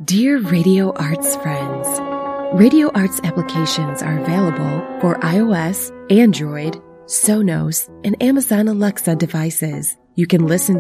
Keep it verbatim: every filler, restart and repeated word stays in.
Dear Radio Arts friends, Radio Arts applications are available for iOS, Android, Sonos, and Amazon Alexa devices. You can listen